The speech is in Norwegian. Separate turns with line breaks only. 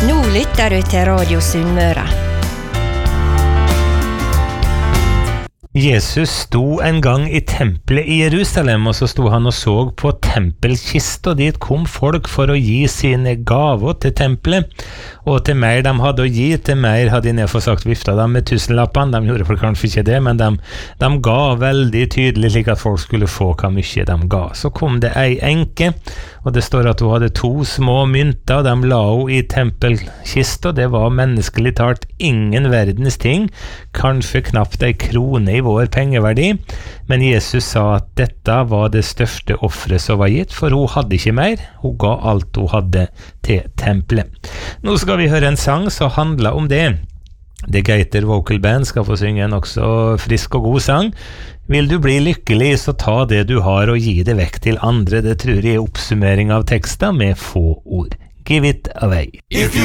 Nå lytter du til Radio Sunnmøre.
Jesus sto en gang i tempelet i Jerusalem, og så sto han og så på tempelkist, og dit kom folk for å gi sine gaver til tempelet, og til mer de hadde å gi, til mer hadde de nedfor sagt vifta dem med tusenlappene. De gjorde for kanskje ikke det, men de ga veldig tydelig slik at folk skulle få hva mye de ga. Så kom det ei enke, og det står at hun hadde 2 små mynter, og de la hun i tempelkist, og det var menneskelig talt ingen verdens ting, kanskje knapt ei krone i vår pengeverdi, men Jesus sa at dette var det største offeret som var gitt, for hun hadde ikke mer, hun ga alt hun hadde til tempelet. Nå skal vi høre en sang som handler om det. The Gator Vocal Band skal få synge en også frisk og god sang. Vil du bli lykkelig, så ta det du har og gi det vekk til andre. Det tror jeg er oppsummering av teksten med få ord. Give it away.
If you